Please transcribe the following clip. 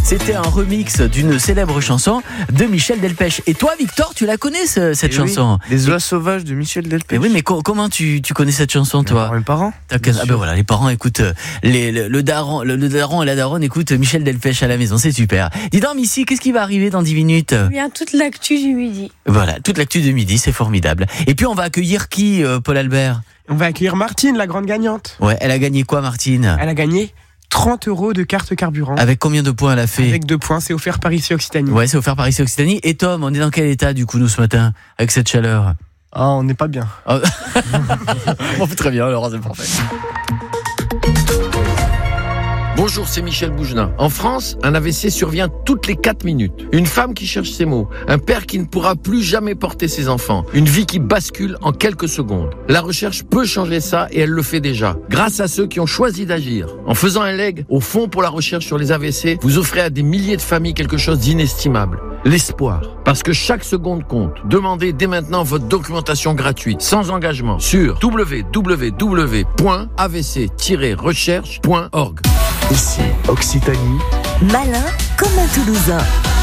C'était un remix d'une célèbre chanson de Michel Delpech. Et toi, Victor, tu la connais cette chanson? Oui, Les oies sauvages de Michel Delpech. Oui, mais comment tu connais cette chanson, toi? Mes parents. Voilà, les parents écoutent le daron et la daronne écoutent Michel Delpech à la maison, c'est super. Dis donc, Missy, qu'est-ce qui va arriver dans 10 minutes? Bien, toute l'actu du midi. Voilà, toute l'actu de midi, c'est formidable. Et puis on va accueillir qui, Paul Albert? On va accueillir Martine, la grande gagnante. Ouais, elle a gagné quoi, Martine? Elle a gagné 30 € de carte carburant. Avec combien de points elle a fait? Avec 2 points, c'est offert par ici Occitanie. Ouais, c'est offert par ici Occitanie. Et Tom, on est dans quel état du coup nous ce matin avec cette chaleur? Ah, on n'est pas bien. Bon, très bien, alors c'est parfait. Bonjour, c'est Michel Bougelin. En France, un AVC survient toutes les 4 minutes. Une femme qui cherche ses mots, un père qui ne pourra plus jamais porter ses enfants, une vie qui bascule en quelques secondes. La recherche peut changer ça et elle le fait déjà, grâce à ceux qui ont choisi d'agir. En faisant un leg au Fonds pour la recherche sur les AVC, vous offrez à des milliers de familles quelque chose d'inestimable. L'espoir. Parce que chaque seconde compte. Demandez dès maintenant votre documentation gratuite, sans engagement, sur www.avc-recherche.org. Ici, Occitanie. Malin comme un Toulousain.